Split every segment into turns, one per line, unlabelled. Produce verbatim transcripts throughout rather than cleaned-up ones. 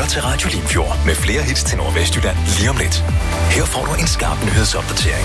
til Radio Limfjord med flere hits til Nordvestjylland lige om lidt. Her får du en skarp nyhedsopdatering.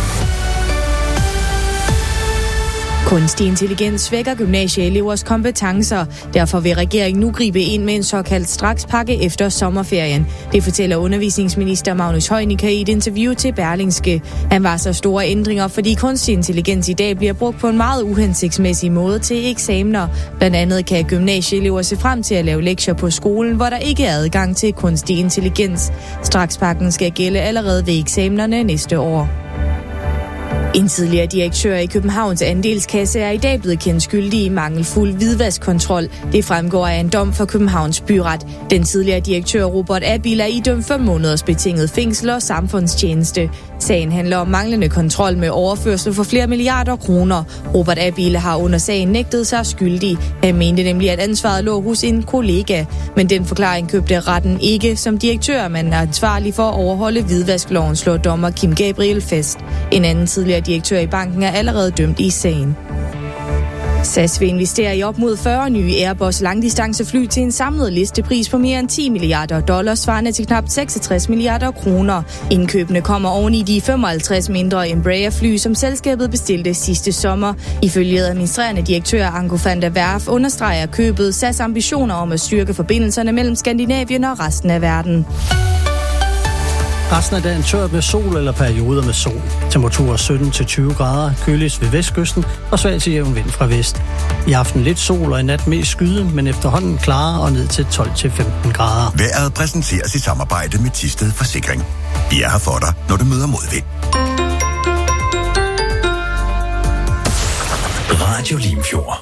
Kunstig intelligens svækker gymnasieelevers kompetencer. Derfor vil regeringen nu gribe ind med en såkaldt strakspakke efter sommerferien. Det fortæller undervisningsminister Magnus Heunicke i et interview til Berlingske. Han varsler store ændringer, fordi kunstig intelligens i dag bliver brugt på en meget uhensigtsmæssig måde til eksamener. Blandt andet kan gymnasieelever se frem til at lave lektier på skolen, hvor der ikke er adgang til kunstig intelligens. Strakspakken skal gælde allerede ved eksamenerne næste år. En tidligere direktør i Københavns Andelskasse er i dag blevet kendt skyldig i mangelfuld hvidvaskkontrol. Det fremgår af en dom for Københavns Byret. Den tidligere direktør Robert Abild er idømt fem måneders betinget fængsel og samfundstjeneste. Sagen handler om manglende kontrol med overførsel for flere milliarder kroner. Robert Abild har under sagen nægtet sig skyldig. Han mente nemlig, at ansvaret lå hos en kollega. Men den forklaring købte retten ikke. Som direktør man er ansvarlig for at overholde hvidvaskloven, slår dommer Kim Gabriel fast. En anden tidligere direktør i banken er allerede dømt i sagen. S A S vil investere i op mod fyrre nye Airbus langdistancefly til en samlet listepris på mere end ti milliarder dollars, svarende til knap seksogtres milliarder kroner. Indkøbene kommer oven i de femoghalvtreds mindre Embraer-fly, som selskabet bestilte sidste sommer. Ifølge administrerende direktør Anko van der Werf understreger købet S A S ambitioner om at styrke forbindelserne mellem Skandinavien og resten af verden.
Resten af dagen tørt med sol eller perioder med sol. Temperaturer sytten til tyve grader, køligst ved vestkysten og svag til jævn vind fra vest. I aften lidt sol og i nat mest skyde, men efterhånden klarere og ned til tolv til femten grader.
Vejret præsenteres i samarbejde med Thisted Forsikring. Vi er her for dig, når du møder modvind.
Radio Limfjord.